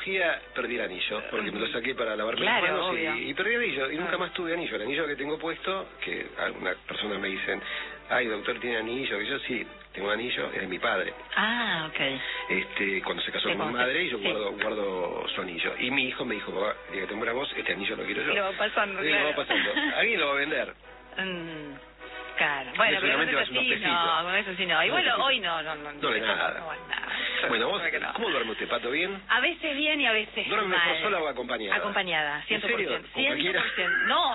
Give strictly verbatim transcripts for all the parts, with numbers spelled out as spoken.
cirugía perdí el anillo, porque me lo saqué para lavarme claro, las manos obvio. y, y perdí el anillo, y Ah. nunca más tuve anillo. El anillo que tengo puesto, que algunas personas me dicen, ay, doctor, ¿tiene anillo? Y yo, sí, tengo un anillo, es de mi padre. Ah, ok. Este, cuando se casó Sí, con mi como madre, se- y yo sí. guardo guardo su anillo. Y mi hijo me dijo, papá, el día que te muéramos, este anillo lo quiero yo. Y lo va pasando, Sí, claro. lo va pasando. Alguien lo va a vender. Mm, claro. Bueno, pero seguramente no vas sé unos si pesitos. no, con eso sí no. Igual Unos hoy no, no, no. No le no, nada. no, no, nada. Bueno, vos, Creo que no. ¿cómo duerme usted, Pato? ¿Bien? A veces bien y a veces ¿Duerme mal. mejor sola o acompañada? Acompañada, cien por ciento. ¿En serio? ¿Con cualquiera? cien por ciento. No.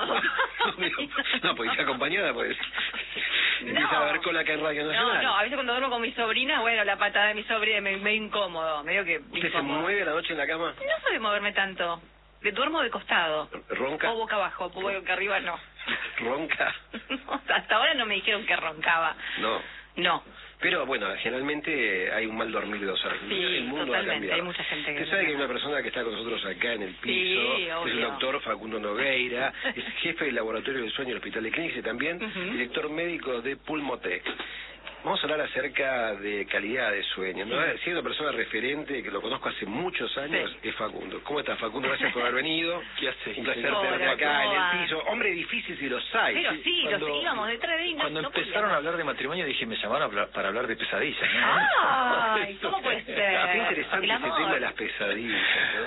No, porque está acompañada, pues. Empieza a ver cola acá en Radio No, Nacional. no, a veces cuando duermo con mi sobrina, bueno, la patada de mi sobrina me medio incómodo, medio que ¿Usted se incómodo. mueve a la noche en la cama? No soy de moverme tanto. De, duermo de costado. ¿Ronca? O boca abajo, boca arriba no. ¿Ronca? No, hasta ahora no me dijeron que roncaba. No. No. Pero bueno, generalmente hay un mal dormir de dos horas. Sí, el mundo totalmente, ha cambiado. hay mucha gente que Usted no sabe que hay sabe. una persona que está con nosotros acá en el piso, Sí, es el obvio. doctor Facundo Nogueira, es jefe del laboratorio del sueño del Hospital de Clínicas y también Ujú. director médico de Pulmotec. Vamos a hablar acerca de calidad de sueño, ¿no? Sí. Si hay una persona referente que lo conozco hace muchos años, Sí. es Facundo. ¿Cómo estás, Facundo? Gracias por haber venido. ¿Qué haces? Un placer Hola, tenerte acá ¿cómo va? en el piso. Hombre difícil si los hay. Pero sí, Cuando- los íbamos detrás de él. No, Cuando no empezaron podíamos. a hablar de matrimonio dije, me llamaron a hablar- para hablar de pesadillas, ¿no? Ay, ¿cómo puede ser? Qué interesante El ese amor. tema de las pesadillas,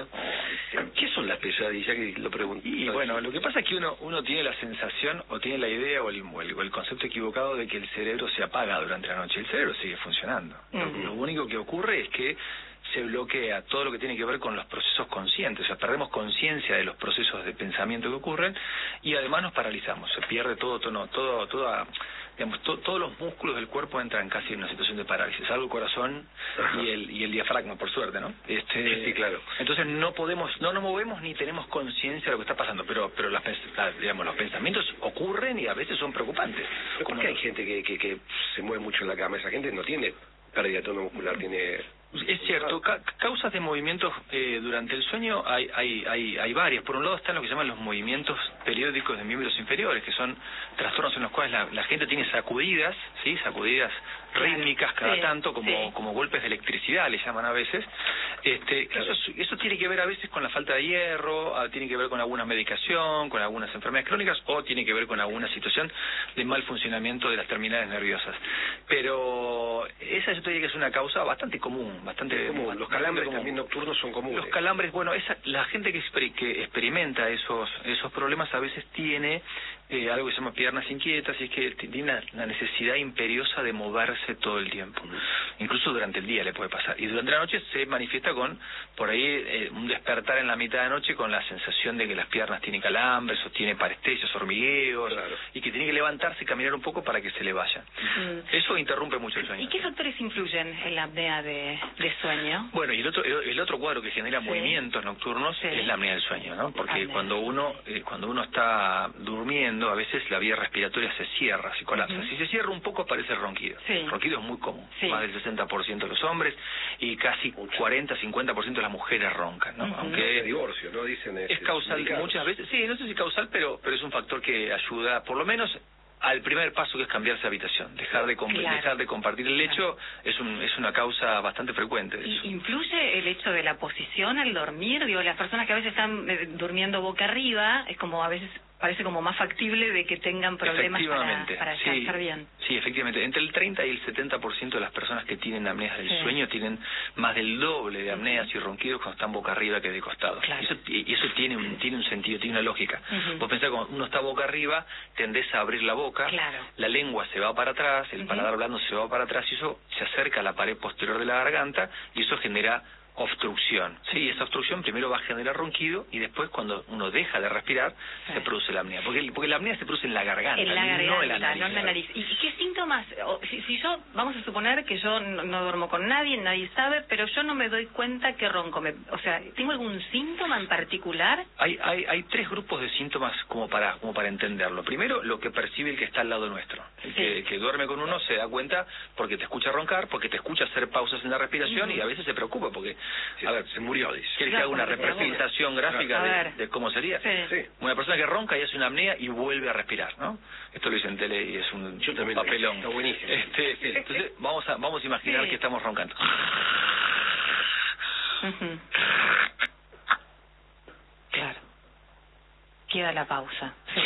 ¿no? ¿Qué son las pesadillas? Que lo pregunto. Y bueno, lo que pasa es que uno uno tiene la sensación, o tiene la idea, o el, o el, o el concepto equivocado de que el cerebro se apaga durante la noche. El cerebro sigue funcionando. Lo, Ujú. lo único que ocurre es que se bloquea todo lo que tiene que ver con los procesos conscientes, o sea, perdemos conciencia de los procesos de pensamiento que ocurren y además nos paralizamos, se pierde todo, todo, todo, toda, digamos, to, todos los músculos del cuerpo entran casi en una situación de parálisis, salvo el corazón y el, y el diafragma, por suerte, ¿no? Este, Sí, sí, claro. Entonces no podemos, no nos movemos ni tenemos conciencia de lo que está pasando, pero, pero las, pens- la- digamos, los pensamientos ocurren y a veces son preocupantes. ¿Pero por Como- qué hay gente que, que, que se mueve mucho en la cama? Esa gente no tiene pérdida de tono muscular, tiene... Es cierto, ca causas de movimientos eh, durante el sueño hay, hay, hay, hay varias. Por un lado están lo que llaman los movimientos periódicos de miembros inferiores, que son trastornos en los cuales la, la gente tiene sacudidas, ¿sí? Sacudidas rítmicas cada Sí, tanto, como, sí. como golpes de electricidad le llaman a veces. Este, Claro. eso, eso tiene que ver a veces con la falta de hierro, ah, tiene que ver con alguna medicación, con algunas enfermedades crónicas, o tiene que ver con alguna situación de mal funcionamiento de las terminales nerviosas. Pero esa yo te diría que es una causa bastante común, bastante Como bastante los calambres común. también nocturnos son comunes. Los calambres, bueno, esa, la gente que, exper- que experimenta esos esos problemas a veces tiene eh, algo que se llama piernas inquietas, y es que tiene una, una necesidad imperiosa de moverse todo el tiempo. Incluso durante el día le puede pasar. Y durante la noche se manifiesta con, por ahí, eh, un despertar en la mitad de la noche con la sensación de que las piernas tienen calambres, o tiene parestesias, hormigueos, Claro. y que tiene que levantarse y caminar un poco para que se le vaya. Mm. Eso interrumpe mucho el sueño. ¿Y qué factores influyen en la apnea de, de sueño? Bueno, y el otro el, el otro cuadro que genera Sí. movimientos nocturnos Sí. es la apnea del sueño, ¿no? Porque Apnea. cuando uno eh, cuando uno está durmiendo, a veces la vía respiratoria se cierra, se colapsa. Ujú. Si se cierra un poco aparece el ronquido. Sí. El ronquido es muy común, Sí. más del sesenta por ciento de los hombres y casi cuarenta a cincuenta por ciento de las mujeres roncan, ¿no? Ujú. De Aunque divorcio, ¿no? Dicen es causal sindicatos. muchas veces, sí, no sé si causal, pero pero es un factor que ayuda, por lo menos al primer paso, que es cambiarse de habitación, dejar de com- Claro. dejar de compartir el lecho. Es un es una causa bastante frecuente de ¿Y eso. influye el hecho de la posición al dormir? Digo, las personas que a veces están eh, durmiendo boca arriba, es como a veces parece como más factible de que tengan problemas para, Efectivamente, para sí, descansar bien. sí, efectivamente. Entre el treinta y el setenta por ciento de las personas que tienen apneas del Sí. sueño tienen más del doble de apneas Ujú. y ronquidos cuando están boca arriba que de costado. Claro. Y eso, y eso tiene un tiene un sentido, tiene una lógica. Ujú. Vos pensás, cuando uno está boca arriba, tendés a abrir la boca, Claro. la lengua se va para atrás, el Ujú. paladar blando se va para atrás, y eso se acerca a la pared posterior de la garganta, y eso genera obstrucción. Sí, esa obstrucción primero va a generar ronquido, y después, cuando uno deja de respirar, Sí. se produce la apnea. Porque, el- porque la apnea se produce en la garganta, En la no garganta, en la nariz. no en la nariz. ¿Y, y qué síntomas? O, si, si yo, vamos a suponer que yo no, no duermo con nadie, nadie sabe, pero yo no me doy cuenta que ronco. Me, o sea, ¿tengo algún síntoma en particular? Hay, hay, hay tres grupos de síntomas como para, como para entenderlo. Primero, lo que percibe el que está al lado nuestro. El Sí. que, que duerme con uno se da cuenta porque te escucha roncar, porque te escucha hacer pausas en la respiración, Ujú. y a veces se preocupa porque, Sí, a ver, se murió, dice. ¿quieres que Claro, haga una porque se ahoga. representación gráfica A de, ver. de cómo sería? Sí. Sí. Una persona que ronca y hace una apnea y vuelve a respirar, ¿no? Esto lo hice en tele y es un, Yo un también lo papelón. hice, está buenísimo. Este, sí, entonces, vamos a, vamos a imaginar Sí. que estamos roncando. Ujú. queda la pausa. Sí.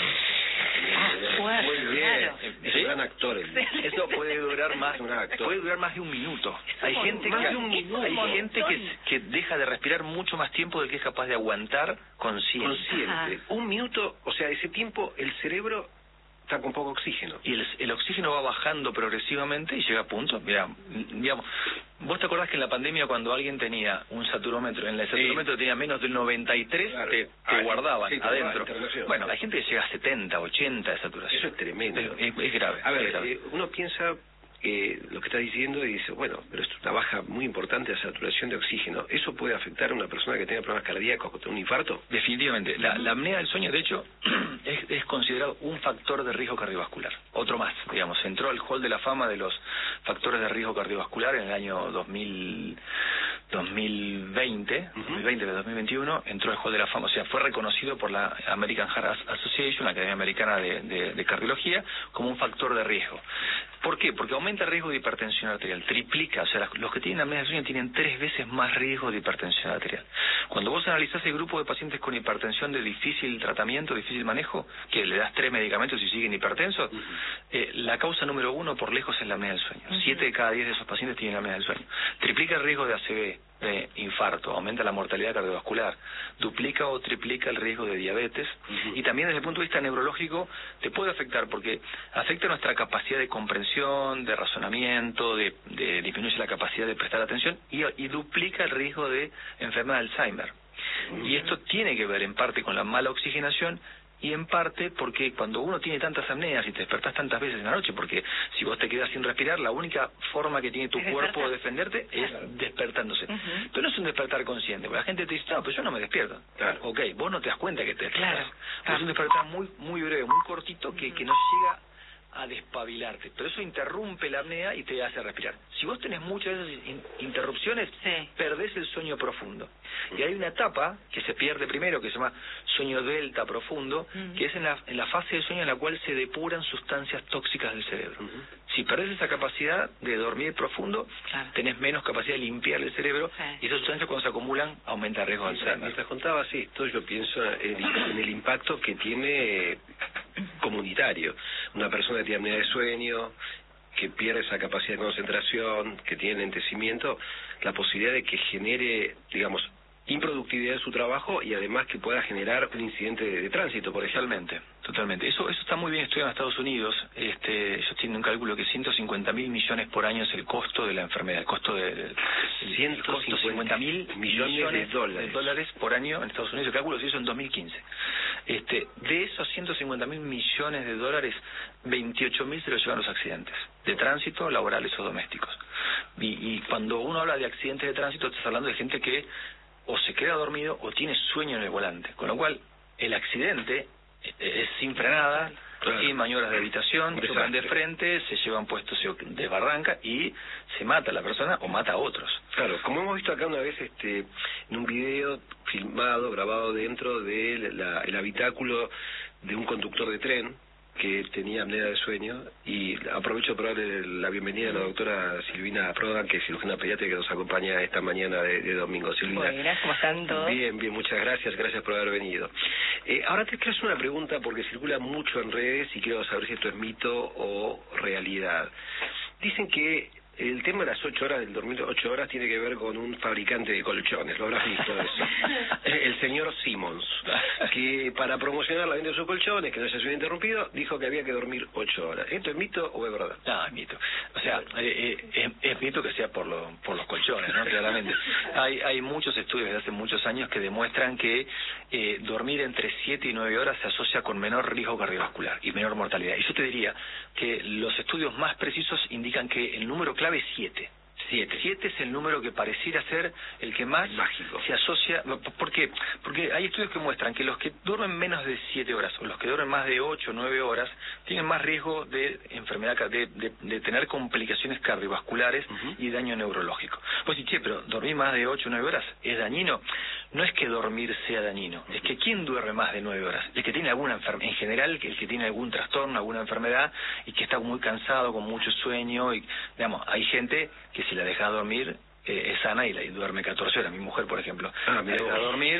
Muy bien, claro. es un gran actor. El... Eso puede durar más, un gran actor. puede durar más de un minuto. Hay gente más que, de un minuto. hay gente que, que deja de respirar mucho más tiempo del que es capaz de aguantar consciente. Consciente. Ajá. Un minuto, o sea, ese tiempo el cerebro está con poco oxígeno. Y el, el oxígeno va bajando progresivamente y llega a punto. Mira, digamos, vos te acordás que en la pandemia cuando alguien tenía un saturómetro, en el saturómetro sí. tenía menos del noventa y tres, claro. te, te ah, guardaban sí, adentro. Bueno, hay gente que llega a setenta, ochenta de saturación. Eso es tremendo. Es, es grave. A ver, es grave. Eh, uno piensa eh, lo que está diciendo y dice, bueno, pero esto es una baja muy importante de saturación de oxígeno. ¿Eso puede afectar a una persona que tenga problemas cardíacos o un infarto? Definitivamente. La, la apnea del sueño, de hecho, es, es considerado un factor de riesgo cardiovascular. Otro más, digamos. Entró al hall de la fama de los factores de riesgo cardiovascular en el año dos mil, dos mil veinte, uh-huh. dos mil veinte, dos mil veintiuno, entró al hall de la fama. O sea, fue reconocido por la American Heart Association, la Academia Americana de, de, de Cardiología, como un factor de riesgo. ¿Por qué? Porque aumenta el riesgo de hipertensión arterial, triplica, o sea, los que tienen apnea del sueño tienen tres veces más riesgo de hipertensión arterial. Cuando vos analizás el grupo de pacientes con hipertensión de difícil tratamiento, difícil manejo, que le das tres medicamentos y siguen hipertensos, uh-huh. eh, la causa número uno por lejos es la apnea del sueño. Uh-huh. Siete de cada diez de esos pacientes tienen apnea del sueño. Triplica el riesgo de A C V, de infarto, aumenta la mortalidad cardiovascular, duplica o triplica el riesgo de diabetes, uh-huh. y también desde el punto de vista neurológico te puede afectar porque afecta nuestra capacidad de comprensión, de razonamiento, de, de disminuye la capacidad de prestar atención y, y duplica el riesgo de enfermedad de Alzheimer. Uh-huh. Y esto tiene que ver en parte con la mala oxigenación y en parte porque cuando uno tiene tantas apneas y te despertás tantas veces en la noche, porque si vos te quedás sin respirar, la única forma que tiene tu es cuerpo despertar. de defenderte es claro. despertándose. Uh-huh. Pero no es un despertar consciente, porque la gente te dice, no, pero yo no me despierto. Claro. Ok, vos no te das cuenta que te despertás. Claro. Pero es un despertar muy muy breve, muy cortito, que, uh-huh. que no llega a despabilarte, pero eso interrumpe la apnea y te hace respirar. Si vos tenés muchas de esas in- interrupciones, sí. perdés el sueño profundo. Y hay una etapa que se pierde primero, que se llama sueño delta profundo, uh-huh. que es en la, en la fase del sueño en la cual se depuran sustancias tóxicas del cerebro. Uh-huh. Si perdés esa capacidad de dormir profundo, claro. tenés menos capacidad de limpiar el cerebro, sí. y esas sustancias cuando se acumulan aumenta el riesgo de Alzheimer. Mientras contabas esto, yo pienso en, en el impacto que tiene comunitario. Una persona que tiene apnea de sueño, que pierde esa capacidad de concentración, que tiene lentecimiento, la posibilidad de que genere, digamos, improductividad en su trabajo y además que pueda generar un incidente de, de tránsito, por ejemplo. Totalmente, totalmente. Eso eso está muy bien estudiado en Estados Unidos. Este, ellos tienen un cálculo que ciento cincuenta mil millones por año es el costo de la enfermedad, el costo de, de ciento cincuenta mil millones de dólares. de dólares por año en Estados Unidos. El cálculo se hizo en dos mil quince. Este, de esos ciento cincuenta mil millones de dólares, veintiocho mil se los llevan los accidentes de tránsito, laborales o domésticos. Y, y cuando uno habla de accidentes de tránsito, estás hablando de gente que o se queda dormido o tiene sueño en el volante, con lo cual el accidente es sin frenada, claro. sin maniobras de evitación, chocan de frente, se llevan puestos, se desbarranca y se mata a la persona o mata a otros. Claro, como hemos visto acá una vez este en un video filmado, grabado dentro del de habitáculo de un conductor de tren que tenía apnea de sueño, y aprovecho para darle la bienvenida a la doctora Silvina Prodan, que es cirujana pediátrica que nos acompaña esta mañana de, de domingo. Silvina. Buenas, ¿cómo están todos? Bien, bien, muchas gracias, gracias por haber venido. Eh, ahora te quiero hacer una pregunta porque circula mucho en redes y quiero saber si esto es mito o realidad. Dicen que el tema de las ocho horas, del dormir ocho horas, tiene que ver con un fabricante de colchones, lo habrás visto eso. El señor Simmons, que para promocionar la venta de sus colchones, que no haya sido interrumpido, dijo que había que dormir ocho horas. ¿Esto es mito o es verdad? No, es mito. O sea, eh, eh, es, es mito que sea por, lo, por los colchones, ¿no? Claramente. Hay, hay muchos estudios desde hace muchos años que demuestran que eh, dormir entre siete y nueve horas se asocia con menor riesgo cardiovascular y menor mortalidad. Y yo te diría que los estudios más precisos indican que el número clave es siete. Siete. Siete es el número que pareciera ser el que más mágico se asocia. ¿Por qué? Porque hay estudios que muestran que los que duermen menos de siete horas o los que duermen más de ocho o nueve horas tienen más riesgo de enfermedad, de, de, de tener complicaciones cardiovasculares uh-huh. y daño neurológico. Pues sí, che, pero dormir más de ocho o nueve horas es dañino. No es que dormir sea dañino, uh-huh. es que ¿quién duerme más de nueve horas? El que tiene alguna enfermedad, en general, el que tiene algún trastorno, alguna enfermedad y que está muy cansado, con mucho sueño. Y, digamos, hay gente que si la deja dormir eh, es sana y, la, y duerme catorce horas. Mi mujer, por ejemplo, ah, la deja dormir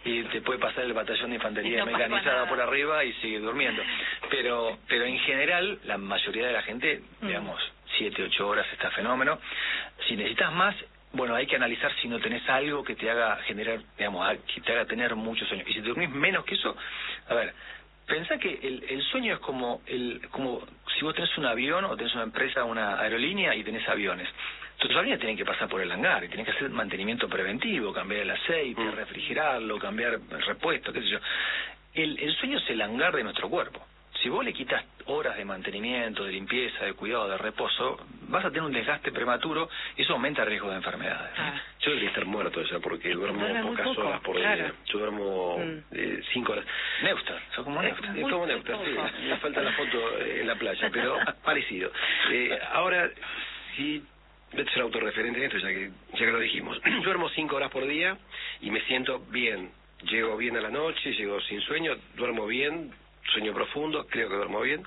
y te puede pasar el batallón de infantería no mecanizada por arriba y sigue durmiendo. Pero, pero en general, la mayoría de la gente, mm. digamos, siete, ocho horas está fenómeno. Si necesitas más, bueno, hay que analizar si no tenés algo que te haga generar, digamos, que te haga tener mucho sueño. Y si te dormís menos que eso, a ver, pensá que el, el sueño es como el como si vos tenés un avión o tenés una empresa, una aerolínea y tenés aviones. Tus aviones tienen que pasar por el hangar y tienen que hacer mantenimiento preventivo, cambiar el aceite, mm. refrigerarlo, cambiar el repuesto, qué sé yo. El, el sueño es el hangar de nuestro cuerpo. Si vos le quitas horas de mantenimiento, de limpieza, de cuidado, de reposo, vas a tener un desgaste prematuro y eso aumenta el riesgo de enfermedades. Ah. Yo debería estar muerto ya porque duermo pocas poco, horas por claro. día. Yo duermo mm. eh, cinco horas. Neusta, sos como Neusta. Es como Neusta, sí. Me falta la foto en la playa, pero parecido. Eh, ahora, si... Vete a ser autorreferente en esto, ya que, ya que lo dijimos. Duermo cinco horas por día y me siento bien. Llego bien a la noche, llego sin sueño, duermo bien, sueño profundo, creo que duermo bien.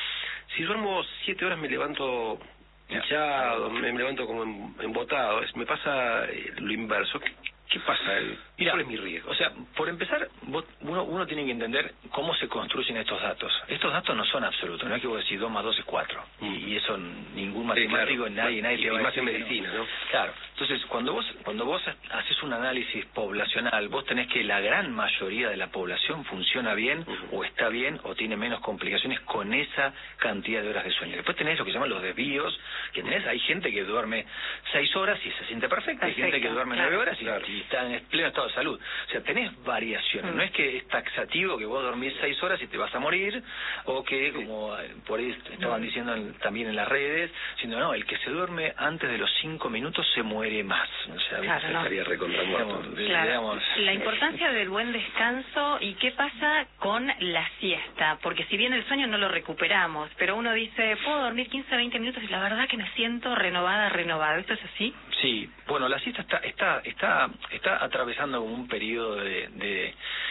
Si duermo siete horas me levanto hinchado, me, me levanto como embotado. Es, me pasa lo inverso. ¿Qué, qué pasa? Mira, ¿Cuál es mi riesgo? O sea, por empezar, vos, uno, uno tiene que entender cómo se construyen estos datos. Estos datos no son absolutos, no es que vos decís dos más dos es cuatro. Y, y eso ningún matemático, sí, claro. nadie, nadie y te va a más decir. en medicina, ¿no? Claro. Entonces, cuando vos cuando vos haces un análisis poblacional, vos tenés que la gran mayoría de la población funciona bien, uh-huh. o está bien, o tiene menos complicaciones con esa cantidad de horas de sueño. Después tenés lo que se llaman los desvíos, que tenés, hay gente que duerme seis horas y se siente perfecta, hay gente que duerme nueve horas y, claro. y está en pleno estado de salud. O sea, tenés variaciones, mm. no es que es taxativo que vos dormís seis horas y te vas a morir, o que, como por ahí estaban diciendo en, también en las redes, sino no, el que se duerme antes de los cinco minutos se muere más. O sea, claro, no. estaría recontra muerto. Claro. Digamos, la importancia del buen descanso y qué pasa con la siesta, porque si bien el sueño no lo recuperamos, pero uno dice, puedo dormir quince a veinte minutos y la verdad que me siento renovada, renovada. ¿Esto es así? Sí, bueno, la siesta está está está está atravesando como un periodo de, de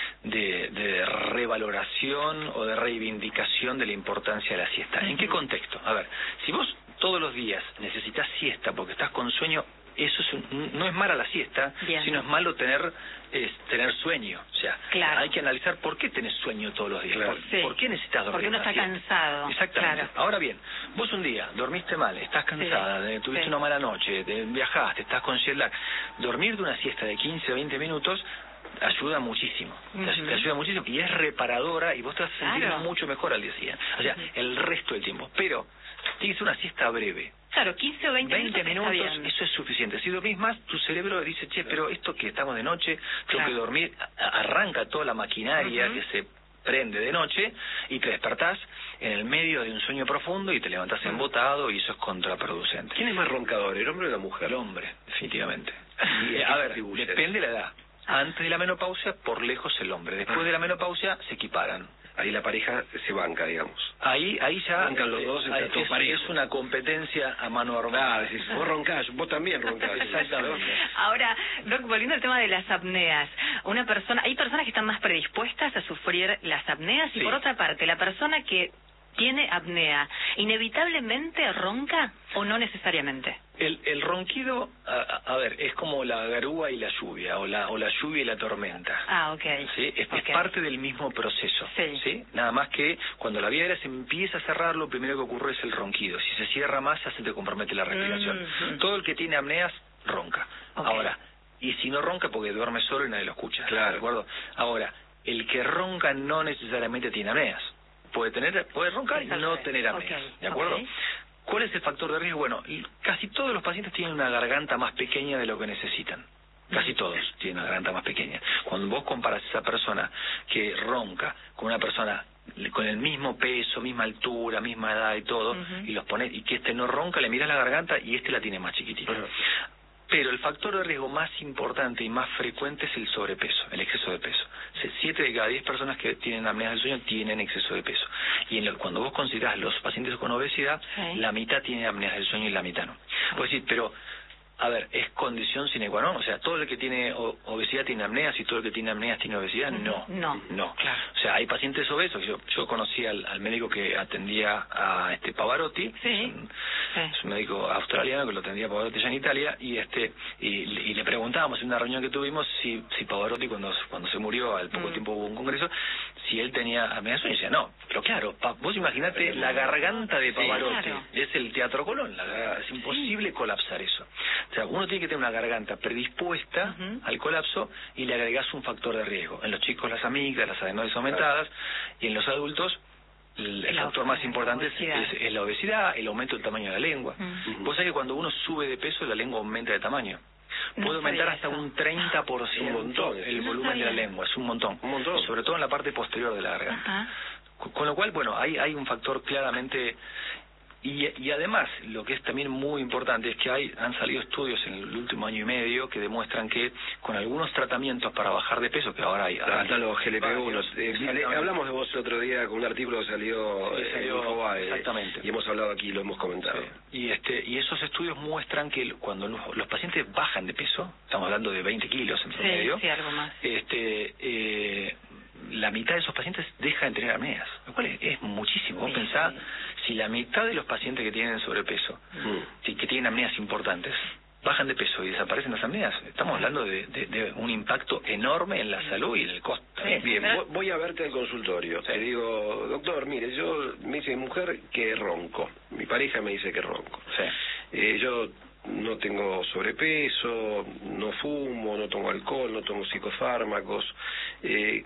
de de revaloración o de reivindicación de la importancia de la siesta. ¿En qué contexto? A ver, si vos todos los días necesitas siesta porque estás con sueño, eso es un, no es mala la siesta, Bien. sino es malo tener es tener sueño. O sea, claro. hay que analizar por qué tenés sueño todos los días, claro. por, sí. por qué necesitas dormir. Porque uno está siesta? cansado. Exactamente. Claro. Ahora bien, vos un día dormiste mal, estás cansada, sí. tuviste sí. una mala noche, te viajaste, estás con jet lag. Dormir de una siesta de quince o veinte minutos ayuda muchísimo, uh-huh. te, te ayuda muchísimo y es reparadora y vos te vas a sentir claro. mucho mejor al día siguiente. O sea, uh-huh. el resto del tiempo. Pero tiene que ser una siesta breve. Claro, quince o veinte, veinte minutos, minutos eso es suficiente. Si dormís más, tu cerebro dice, che, pero esto que estamos de noche, tengo claro. que dormir, arranca toda la maquinaria uh-huh. que se prende de noche y te despertás en el medio de un sueño profundo y te levantás uh-huh. embotado y eso es contraproducente. ¿Quién es más roncador, el hombre o la mujer? El hombre, definitivamente. Y, a ver, depende de la edad. Antes de la menopausia, por lejos el hombre. Después ah. de la menopausia, se equiparan. Ahí la pareja se banca, digamos. Ahí ahí ya bancan los dos entre es, es, es una competencia a mano armada. Ah, decís, vos roncás, vos también roncás. Exactamente. Ahora, Doc, volviendo al tema de las apneas, una persona, hay personas que están más predispuestas a sufrir las apneas y sí. por otra parte, la persona que tiene apnea, ¿inevitablemente ronca o no necesariamente? El, el ronquido, a, a ver, es como la garúa y la lluvia, o la o la lluvia y la tormenta. Ah, ok. ¿Sí? Es, okay. es parte del mismo proceso. Sí. ¿Sí? Nada más que cuando la vía aérea se empieza a cerrar, lo primero que ocurre es el ronquido. Si se cierra más, ya se te compromete la respiración. Mm-hmm. Todo el que tiene apneas, ronca. Okay. Ahora, y si no ronca, porque duerme solo y nadie lo escucha. Claro. ¿De acuerdo? Ahora, el que ronca no necesariamente tiene apneas. Puede tener, puede roncar y no tener apneas. Okay. ¿De acuerdo? Okay. ¿Cuál es el factor de riesgo? Bueno, casi todos los pacientes tienen una garganta más pequeña de lo que necesitan. Casi todos tienen una garganta más pequeña. Cuando vos comparas a esa persona que ronca con una persona con el mismo peso, misma altura, misma edad y todo, uh-huh. y los pones, y que este no ronca, le miras la garganta y este la tiene más chiquitita. Uh-huh. Pero el factor de riesgo más importante y más frecuente es el sobrepeso, el exceso de peso. Siete de cada diez personas que tienen apneas del sueño tienen exceso de peso. Y en lo, cuando vos considerás los pacientes con obesidad, sí. la mitad tiene apneas del sueño y la mitad no. Puedes decir, pero, a ver, ¿es condición sine qua non? O sea, ¿todo el que tiene obesidad tiene apneas y todo el que tiene apneas tiene obesidad? No. No. No. Claro. O sea, hay pacientes obesos. Yo, yo conocí al, al médico que atendía a este Pavarotti, sí. es, un, sí. es un médico australiano que lo atendía a Pavarotti allá en Italia, y este y, y le preguntábamos en una reunión que tuvimos si, si Pavarotti cuando, cuando se murió, al poco mm. tiempo hubo un congreso, si él tenía apnea del sueño. Y decía, no, pero claro, pa, vos imaginate la garganta de Pavarotti, sí, claro. es el Teatro Colón, la, es imposible sí. colapsar eso. O sea, uno tiene que tener una garganta predispuesta uh-huh. al colapso y le agregás un factor de riesgo. En los chicos las amigas, las adenoides aumentadas, claro. y en los adultos el, el factor más importante es, es, es la obesidad, el aumento del tamaño de la lengua. Uh-huh. Vos sabés que cuando uno sube de peso, la lengua aumenta de tamaño. Puede no aumentar hasta eso. un treinta por ciento un montón, el no volumen sabía. de la lengua, es un montón. Un montón. Sobre todo en la parte posterior de la garganta. Uh-huh. Con lo cual, bueno, hay, hay un factor claramente... Y, y además, lo que es también muy importante es que hay han salido estudios en el último año y medio que demuestran que con algunos tratamientos para bajar de peso, que ahora hay... Hasta los G L P uno. Eh, hablamos de vos el otro día con un artículo que salió, sí, salió en Infobae, exactamente. Y hemos hablado aquí, lo hemos comentado. Sí. Y este y esos estudios muestran que cuando los, los pacientes bajan de peso, estamos hablando de veinte kilos en promedio, sí, sí, algo más. este eh, la mitad de esos pacientes dejan de tener apneas, lo cual es, es muchísimo. Vos pensá, si la mitad de los pacientes que tienen sobrepeso, mm. que tienen apneas importantes, bajan de peso y desaparecen las apneas, estamos hablando de, de, de un impacto enorme en la salud y en el costo. Sí, bien, voy a verte al consultorio. Sí. Te digo, doctor, mire, yo me dice mi mujer que ronco, mi pareja me dice que ronco. Sí. Eh, yo no tengo sobrepeso, no fumo, no tomo alcohol, no tomo psicofármacos. Eh,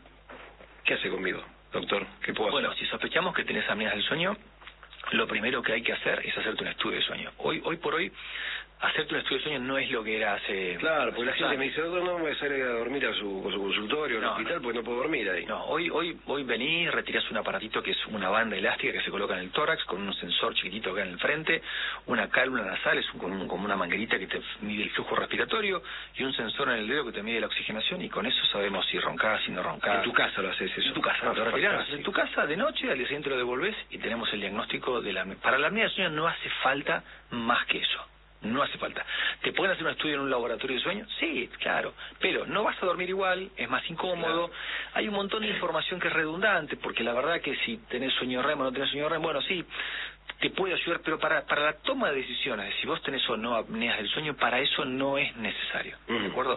¿Qué hace conmigo, doctor? ¿Qué puedo bueno, hacer? Si sospechamos que tenés apneas del sueño, lo primero que hay que hacer es hacerte un estudio de sueño. Hoy hoy por hoy, hacerte un estudio de sueño no es lo que era hace... Claro, porque la gente años. me dice, doctor, no me voy a salir a dormir a su, a su consultorio, no, al hospital, no. porque no puedo dormir ahí. No, hoy hoy hoy venís, retirás un aparatito que es una banda elástica que se coloca en el tórax, con un sensor chiquitito acá en el frente, una cálula nasal, es un, como, como una manguerita que te mide el flujo respiratorio, y un sensor en el dedo que te mide la oxigenación, y con eso sabemos si roncás, si no roncás. En tu casa lo haces eso. En tu casa, ah, lo retirás en tu casa de noche, al día siguiente lo devolvés y tenemos el diagnóstico de la... Para la apnea del sueño no hace falta más que eso. No hace falta. ¿Te pueden hacer un estudio en un laboratorio de sueño? Sí, claro. Pero no vas a dormir igual, es más incómodo. Claro. Hay un montón de información que es redundante, porque la verdad que si tenés sueño R E M o no tenés sueño R E M, bueno, sí, te puede ayudar, pero para para la toma de decisiones, de si vos tenés o no apneas del sueño, para eso no es necesario. Uh-huh. ¿De acuerdo?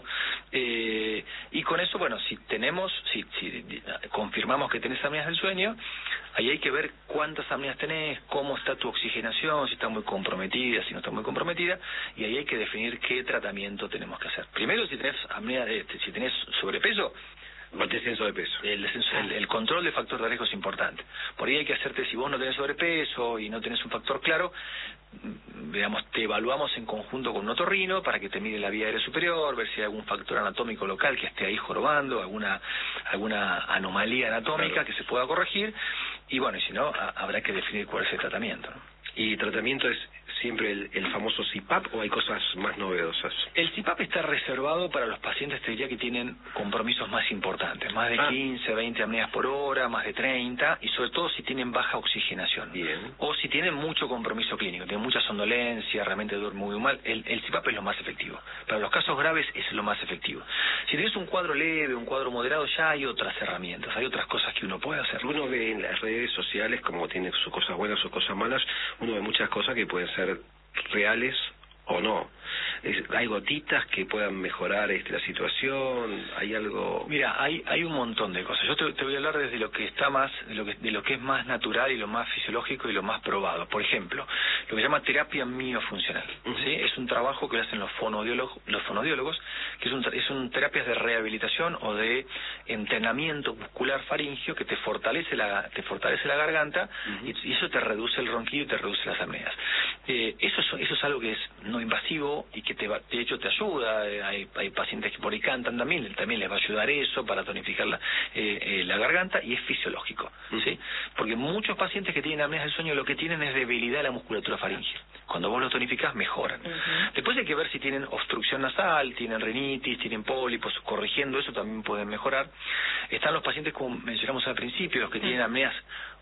Eh, y con eso, bueno, si tenemos, si, si confirmamos que tenés apneas del sueño, ahí hay que ver cuántas apneas tenés, cómo está tu oxigenación, si está muy comprometida, si no está muy comprometida, y ahí hay que definir qué tratamiento tenemos que hacer. Primero, si tenés apnea, de, si tenés sobrepeso, el descenso de peso. El, descenso, el, el control del factor de riesgo es importante. Por ahí hay que hacerte, si vos no tenés sobrepeso y no tenés un factor claro, digamos, te evaluamos en conjunto con un otorrino para que te mide la vía aérea superior, ver si hay algún factor anatómico local que esté ahí jorobando, alguna alguna anomalía anatómica claro. que se pueda corregir, y bueno, y si no, a, habrá que definir cuál es el tratamiento, ¿no? ¿Y tratamiento es siempre el, el famoso C P A P o hay cosas más novedosas? El C P A P está reservado para los pacientes, te diría, que tienen compromisos más importantes, más de ah. quince, veinte apneas por hora, más de treinta, y sobre todo si tienen baja oxigenación. Bien. O si tienen mucho compromiso clínico, tienen mucha somnolencia, realmente duermen muy mal, el, el C P A P es lo más efectivo. Para los casos graves es lo más efectivo. Si tienes un cuadro leve, un cuadro moderado, ya hay otras herramientas, hay otras cosas que uno puede hacer. Uno ve en las redes sociales, como tiene sus cosas buenas, sus cosas malas, uno ve muchas cosas que pueden ser reales o no. Es, hay gotitas que puedan mejorar este, la situación, hay algo... Mira, hay hay un montón de cosas. Yo te, te voy a hablar desde lo que está más, de lo que, de lo que es más natural y lo más fisiológico y lo más probado. Por ejemplo, lo que se llama terapia miofuncional. Uh-huh. ¿Sí? Es un trabajo que hacen los fonodiólogos, los fonodiólogos, que es un, es un terapias de rehabilitación o de entrenamiento muscular faríngeo que te fortalece la te fortalece la garganta uh-huh. y, y eso te reduce el ronquido y te reduce las apneas. Eh, eso es, eso es algo que es no invasivo y que te va, de hecho te ayuda. Hay, hay pacientes que por ahí cantan también, también les va a ayudar eso para tonificar la, eh, eh, la garganta, y es fisiológico, uh-huh. ¿sí? Porque muchos pacientes que tienen apneas del sueño lo que tienen es debilidad de la musculatura faríngea. Cuando vos lo tonificás, mejoran. Uh-huh. Después hay que ver si tienen obstrucción nasal, tienen rinitis, tienen pólipos, corrigiendo eso también pueden mejorar. Están los pacientes, como mencionamos al principio, los que tienen apneas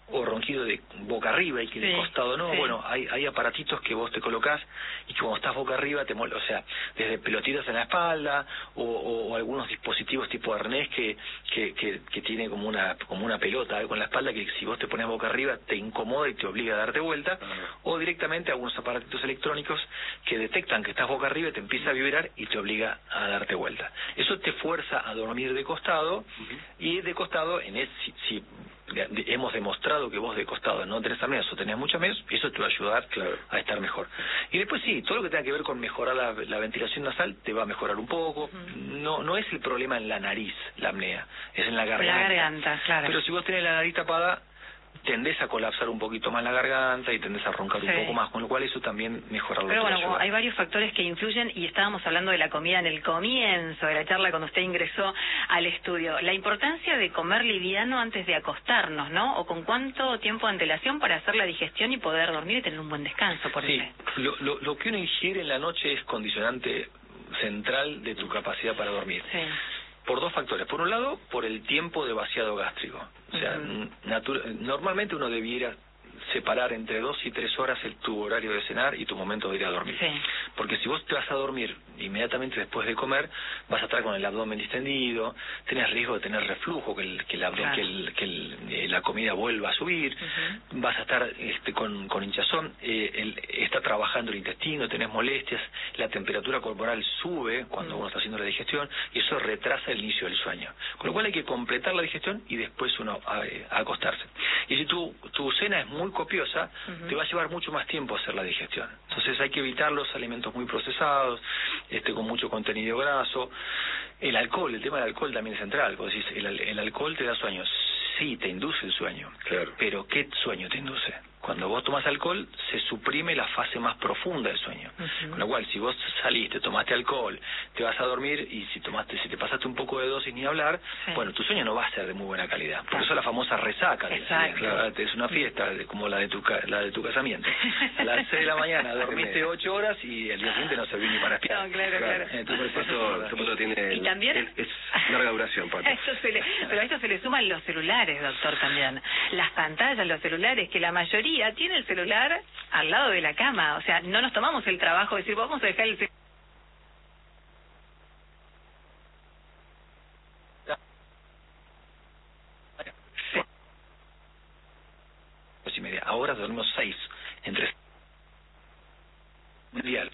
o ronquido de boca arriba y que sí, de costado no, sí. bueno, hay hay aparatitos que vos te colocás y que cuando estás boca arriba te mol o sea, desde pelotitas en la espalda o, o, o algunos dispositivos tipo arnés que, que que que tiene como una como una pelota algo en la espalda que si vos te pones boca arriba te incomoda y te obliga a darte vuelta, uh-huh. o directamente algunos aparatitos electrónicos que detectan que estás boca arriba y te empieza a vibrar y te obliga a darte vuelta. Eso te fuerza a dormir de costado, uh-huh. y de costado en el, si, si hemos demostrado que vos de costado no tenés apneas o tenés mucha menos, eso te va a ayudar, claro, a estar mejor. Y después sí, todo lo que tenga que ver con mejorar la, la ventilación nasal te va a mejorar un poco. Uh-huh. No no es el problema en la nariz, la apnea, es en la garganta. La garganta, claro. Pero si vos tenés la nariz tapada, tendés a colapsar un poquito más la garganta y tendés a roncar sí. un poco más, con lo cual eso también mejora lo Pero que bueno, ayuda. Hay varios factores que influyen y estábamos hablando de la comida en el comienzo de la charla cuando usted ingresó al estudio. La importancia de comer liviano antes de acostarnos, ¿no? O con cuánto tiempo de antelación para hacer la digestión y poder dormir y tener un buen descanso, por Sí, ejemplo. lo, lo, lo que uno ingiere en la noche es condicionante central de tu capacidad para dormir. Sí. Por dos factores. Por un lado, por el tiempo de vaciado gástrico. O sea, uh-huh. normalmente uno debiera separar entre dos y tres horas el tu horario de cenar y tu momento de ir a dormir. Sí. Porque si vos te vas a dormir inmediatamente después de comer, vas a estar con el abdomen distendido, tenés riesgo de tener reflujo, que, el, que, el abdomen, claro. que, el, que el, eh, la comida vuelva a subir, uh-huh. vas a estar este, con, con hinchazón, eh, el, está trabajando el intestino, tenés molestias, la temperatura corporal sube cuando uh-huh. uno está haciendo la digestión y eso retrasa el inicio del sueño. Con lo cual hay que completar la digestión y después uno a, a acostarse. Y si tu, tu cena es muy copiosa, uh-huh. te va a llevar mucho más tiempo hacer la digestión. Entonces hay que evitar los alimentos muy procesados, este con mucho contenido graso. El alcohol, el tema del alcohol también es central. Vos decís, el, el alcohol te da sueño. Sí, te induce el sueño. Claro. Pero ¿qué sueño te induce? Cuando vos tomas alcohol, se suprime la fase más profunda del sueño. Uh-huh. Con lo cual, si vos saliste, tomaste alcohol, te vas a dormir y si tomaste, si te pasaste un poco de dosis ni hablar, sí. bueno, tu sueño no va a ser de muy buena calidad. Por eso la famosa resaca. Exacto. Claro, es una fiesta como la de tu la de tu casamiento. A las seis de la mañana dormiste ocho horas y el día siguiente no serví ni para espiar. No, claro, claro. claro. Entonces, eso, eso tiene ¿Y también? Es, es larga duración, Pato. Esto se le, pero a esto se le suman los celulares, doctor, también. Las pantallas, los celulares, que la mayoría tiene el celular al lado de la cama. O sea, no nos tomamos el trabajo de decir, vamos a dejar el celular. y media. Ahora dormimos seis. Entre mundial.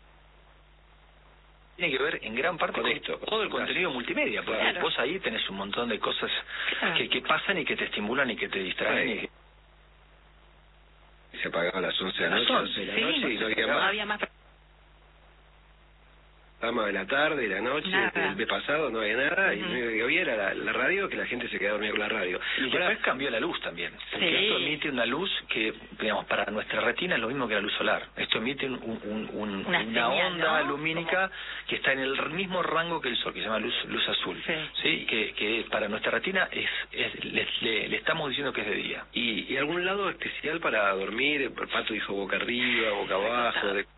Tiene que ver en gran parte con esto, todo el contenido claro. multimedia, porque claro. vos ahí tenés un montón de cosas claro. que, que pasan y que te estimulan y que te distraen. Sí. Y que... Se apagaba a las once de la noche, once de la sí, noche y no había más. había más. Programa de la tarde, de la noche, nada. El mes pasado no había nada, uh-huh. y lo único que había era la, la radio, que la gente se quedaba a dormir con la radio. Y ahora, después cambió la luz también, porque sí. esto emite una luz que, digamos, para nuestra retina es lo mismo que la luz solar. Esto emite un, un, un, una, una señal, onda ¿no? lumínica ¿Cómo? Que está en el mismo rango que el sol, que se llama luz luz azul, sí, ¿sí? Que, que para nuestra retina es, es le, le, le estamos diciendo que es de día. ¿Y, y algún lado especial para dormir? El Pato dijo boca arriba, boca abajo, de...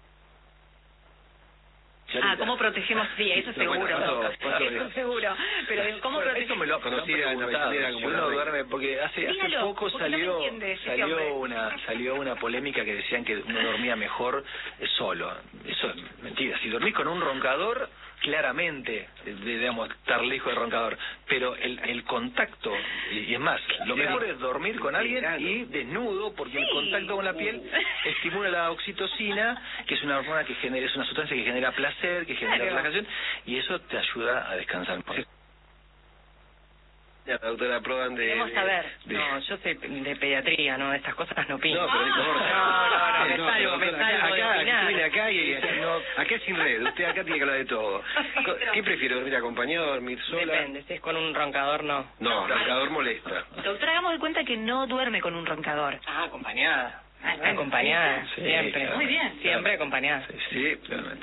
Ah, ¿cómo protegemos? Sí, eso no, seguro. Bueno, paso, paso, eso seguro. Pero ¿cómo bueno, protegemos? Eso me lo conocía en la vecindad como uno duerme, porque hace, hace poco salió no entiende, salió una salió una polémica que decían que uno dormía mejor solo. Eso es mentira. Si dormís con un roncador, claramente debemos estar lejos del roncador, pero el, el contacto, y es más, lo mejor es dormir con alguien y desnudo, porque sí. el contacto con la piel estimula la oxitocina, que es una hormona que genera, es una sustancia que genera placer, que genera claro. relajación, y eso te ayuda a descansar mejor. La doctora Prodan de... Queremos saber. De, no, yo soy de pediatría, ¿no? Estas cosas no opino. No, pero digo, no, no, no, me no, salgo, me salgo acá, de opinar. Acá, acá, y, no, acá es sin red, usted acá tiene que hablar de todo. ¿Qué prefiere, dormir acompañado, dormir sola? Depende, si es con un roncador, no. No, el roncador molesta. Doctora, hagamos de cuenta que no duerme con un roncador. Ah, acompañada. Ah, acompañada, sí, siempre. Claro. Muy bien. Siempre acompañada. Sí, sí, claramente.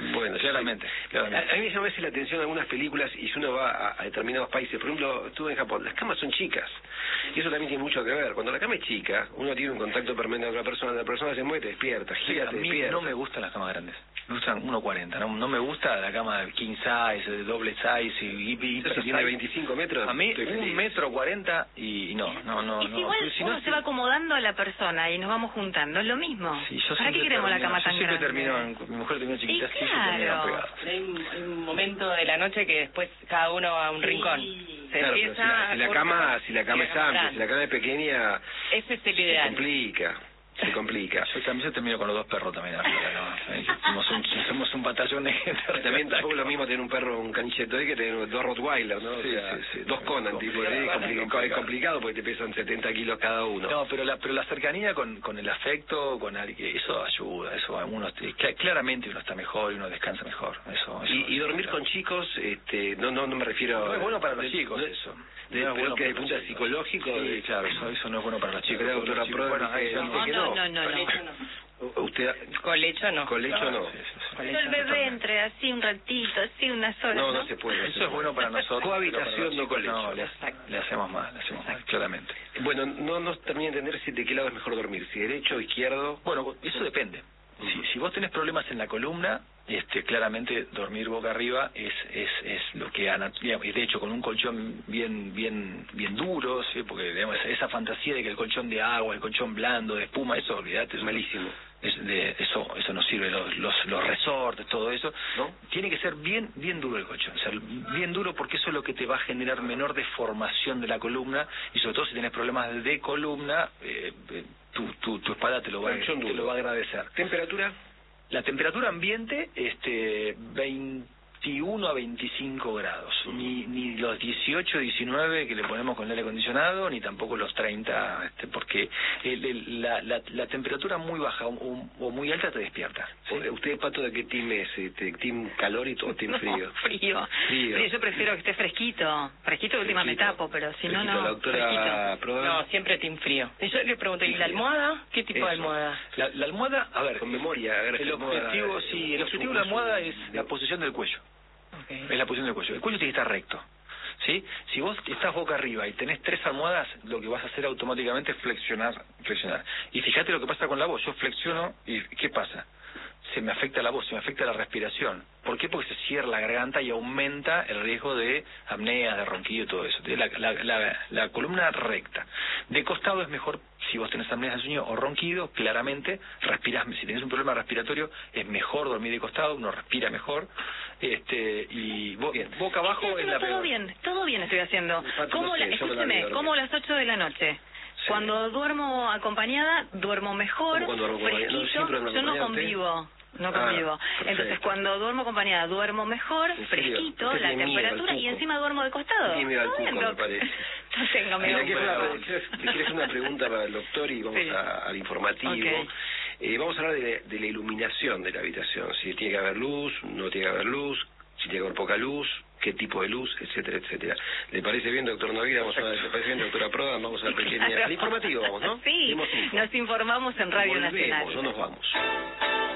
Bueno, claramente. claramente. A, a mí me llama a veces la atención algunas películas, y si uno va a, a determinados países, por ejemplo, estuve en Japón, las camas son chicas, y eso también tiene mucho que ver. Cuando la cama es chica, uno tiene un contacto permanente con otra persona, la persona se mueve, te despierta, gira, Sí, a te mí despierta. no me gustan las camas grandes. Me gustan uno cuarenta, no, no me gusta la cama de king size, de doble size y, y, y Entonces, si tiene veinticinco metros, a mí estoy un feliz. metro cuarenta y no, no, no. Y si no, igual si uno no, se va acomodando a la persona y nos vamos juntando, es lo mismo. Sí, yo ¿Para qué siempre queremos la termino- cama yo tan siempre grande? termino en- mi mujer termina chiquita, Y sí, yo termino claro. pegado. Hay un, hay un momento de la noche que después cada uno a un Sí. rincón. Se Claro, pero empieza si la, si la a cama, cortar, si la cama es amplia, si la cama es pequeña, Ese es el se ideal. complica, se complica. Yo también yo termino con los dos perros también arriba, ¿no? Eh, Somos un, somos un batallón de gente. También tampoco es lo mismo tener un perro, un caniche toy, que tener dos Rottweiler, ¿no? Sí, o sea, sí, sí. dos Conan, tipo, Complicado, es complicado, complicado. es complicado porque te pesan setenta kilos cada uno. No, pero la, pero la cercanía con, con el afecto, con alguien, eso ayuda, eso uno cl- claramente uno está mejor y uno descansa mejor, eso. eso Y, y dormir con chicos, este, no, no, no me refiero. no es bueno para los de- chicos no- eso. de- No es pero bueno que para desde el los punto de chicos. psicológico, Sí, de- claro, eso, eso no es bueno para los chicos. Creo, Porque doctora los chicos- Prodan, bueno, hay- dice- hay- No, que no, no. no, no, no. Colecho no. Usted, Colecho no. colecho Claro, no. sí, sí, sí. Pero el bebé entre así un ratito, así unas horas, No, ¿no? no se puede. Eso es bueno para nosotros. Cohabitación, pero para los no chicos colecho. No, le, le hacemos mal, le hacemos mal, claramente. Bueno, no nos termina de entender si de qué lado es mejor dormir, si derecho o izquierdo. Bueno, eso depende. Si, si vos tenés problemas en la columna, este, claramente dormir boca arriba es es es lo que ana- digamos, y de hecho con un colchón bien bien bien duro, ¿sí? Porque digamos, esa fantasía de que el colchón de agua, el colchón blando, de espuma, eso olvídate, Es eso- malísimo. es de, eso eso no sirve, los los, los resortes, todo eso, ¿No? tiene que ser bien bien duro el colchón, o sea, bien duro porque eso es lo que te va a generar menor deformación de la columna y sobre todo si tenés problemas de columna, eh, eh, tu, tu tu espalda te lo va, Colchón te duro. lo va a agradecer. ¿Temperatura? La temperatura ambiente, este, veintiuno a veinticinco grados, ni ni los dieciocho, diecinueve que le ponemos con el aire acondicionado, ni tampoco los treinta, este, porque el, el- la, la, la temperatura muy baja o, o- o muy alta te despierta. ¿sí? O- ¿Usted, Pato, de qué team es? Este, ¿Team calor y todo team No, frío? frío. Frío. Frío, Yo prefiero que esté fresquito. Fresquito, de última me Fresquito. tapo, pero si no, Fresquito. no. La doctora Prodan. No, siempre team frío. Y yo le pregunto, ¿y la almohada? ¿Qué tipo de Eso. almohada? La, la almohada, a ver, Con memoria, a ver, el qué almohada, objetivo, eh, sí, el es objetivo un- de la almohada es es un- la posición del cuello. Okay. Es la posición del cuello. El cuello tiene que estar recto. ¿Sí? Si vos estás boca arriba y tenés tres almohadas, lo que vas a hacer automáticamente es flexionar, flexionar. Y fíjate lo que pasa con la voz. Yo flexiono y ¿qué pasa? Se me afecta la voz, se me afecta la respiración. ¿Por qué? Porque se cierra la garganta y aumenta el riesgo de apnea, de ronquido y todo eso. La, la, la, la columna recta. De costado es mejor, si vos tenés apnea de sueño o ronquido, claramente respirás. Si tenés un problema respiratorio, es mejor dormir de costado, uno respira mejor. Este y bo- boca abajo Estoy es la haciendo todo peor. bien, todo bien estoy haciendo. Pato, Como no la, sé, yo no la escúcheme, veo como a dormir. las ocho de la noche. Sí. Cuando duermo acompañada, duermo mejor, ¿Cómo cuando duermo acompañada? No, fresquito. siempre duermo Yo no acompañada, convivo, no Ah, convivo. perfecto. Entonces, cuando duermo acompañada, duermo mejor, ¿En serio? fresquito, Usted la tiene miedo al temperatura y cuco. encima duermo de costado. Tiene miedo al Todo bien, cuco, me doc. parece. No tengo miedo Mira, al quiero cuco. una, quiero- quiero hacer una pregunta para el doctor y vamos Sí. a- al informativo. Ok. Eh, vamos a hablar de, de la iluminación de la habitación. Si tiene que haber luz, no tiene que haber luz, si tiene que haber poca luz, qué tipo de luz, etcétera, etcétera. ¿Le parece bien, doctor Novida? Vamos a ver, ¿le parece bien, doctora Prodan? Vamos a la pequeña... Claro. Al informativo vamos, ¿no? Sí, Dimos info. nos informamos en Radio Volvemos, Nacional. no nos vamos.